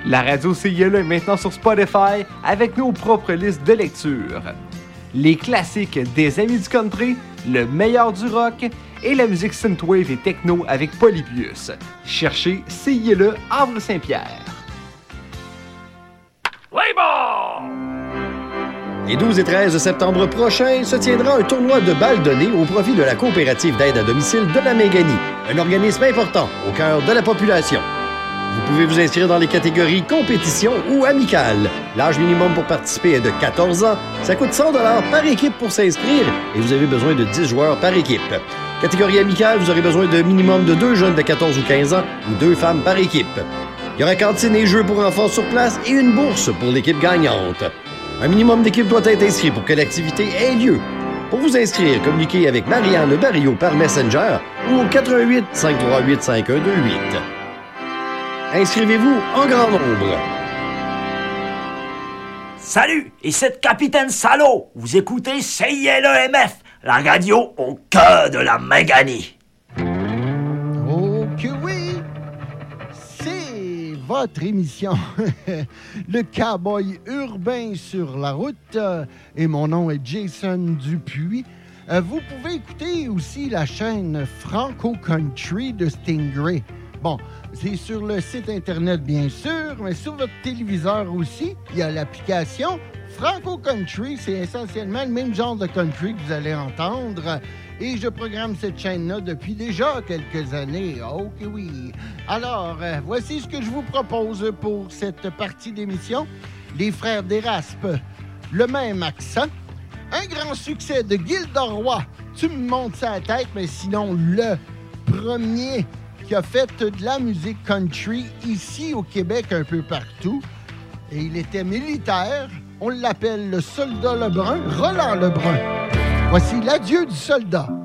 La radio CILE est maintenant sur Spotify avec nos propres listes de lecture. Les classiques des Amis du Country, le meilleur du rock et la musique synthwave et techno avec Polybius. Cherchez CILE Havre-Saint-Pierre. Oui, bon! Les 12 et 13 septembre prochains se tiendra un tournoi de balles données au profit de la coopérative d'aide à domicile de la Méganie, un organisme important au cœur de la population. Vous pouvez vous inscrire dans les catégories compétition ou amicale. L'âge minimum pour participer est de 14 ans. Ça coûte 100 $ par équipe pour s'inscrire et vous avez besoin de 10 joueurs par équipe. Catégorie amicale, vous aurez besoin de minimum de 2 jeunes de 14 ou 15 ans ou 2 femmes par équipe. Il y aura cantine et jeux pour enfants sur place et une bourse pour l'équipe gagnante. Un minimum d'équipe doit être inscrit pour que l'activité ait lieu. Pour vous inscrire, communiquez avec Marianne Barrio par Messenger ou au 88 538 5128. Inscrivez-vous en grand nombre. Salut, ici le Capitaine Salaud. Vous écoutez CILEMF, la radio au cœur de la Méganie. Oh que oui! C'est votre émission, le cowboy urbain sur la route. Et mon nom est Jason Dupuis. Vous pouvez écouter aussi la chaîne Franco Country de Stingray. Bon, c'est sur le site Internet, bien sûr, mais sur votre téléviseur aussi, il y a l'application Franco Country. C'est essentiellement le même genre de country que vous allez entendre. Et je programme cette chaîne-là depuis déjà quelques années. Oh que oui! Alors, voici ce que je vous propose pour cette partie d'émission. Les Frères d'Éraspe, le même accent. Un grand succès de Gilderoy. Tu me montes ça à la tête, mais sinon, le premier qui a fait de la musique country ici au Québec un peu partout. Et il était militaire. On l'appelle le soldat Lebrun, Roland Lebrun. Voici l'adieu du soldat.